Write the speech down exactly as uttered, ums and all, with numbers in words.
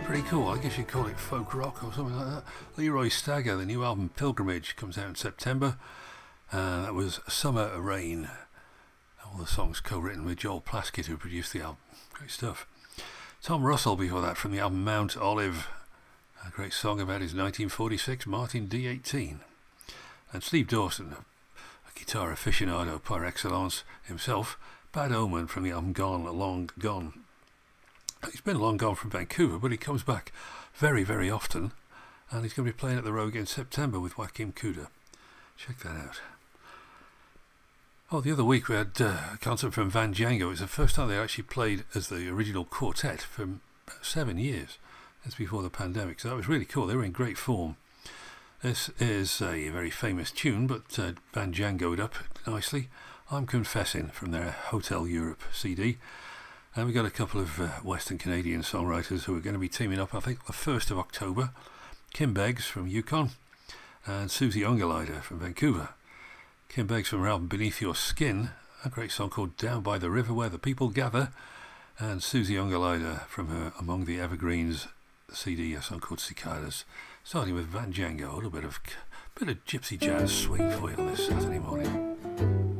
Pretty cool. I guess you'd call it folk rock or something like that. Leroy Stagger, the new album Pilgrimage, comes out in September. Uh, that was Summer Rain. All the songs co-written with Joel Plaskett, who produced the album. Great stuff. Tom Russell before that from the album Mount Olive. A great song about his nineteen forty-six Martin D eighteen. And Steve Dawson, a guitar aficionado par excellence himself. Bad Omen from the album Gone, Long Gone. He's been long gone from Vancouver, but he comes back very, very often. And he's going to be playing at the Rogue in September with Joachim Kuda. Check that out. Oh, the other week we had uh, a concert from Van Django. It's the first time they actually played as the original quartet for about seven years. That's before the pandemic, so that was really cool. They were in great form. This is a very famous tune, but uh, Van Django'd up nicely. I'm Confessing from their Hotel Europe C D. And we've got a couple of uh, Western Canadian songwriters who are going to be teaming up, I think, the first of October. Kim Beggs from Yukon and Susie Ungolider from Vancouver. Kim Beggs from her album Beneath Your Skin, a great song called Down by the River Where the People Gather. And Susie Ungolider from her Among the Evergreens C D, a song called Cicadas. Starting with Van Django, a little bit of, bit of gypsy jazz swing for you on this Saturday morning.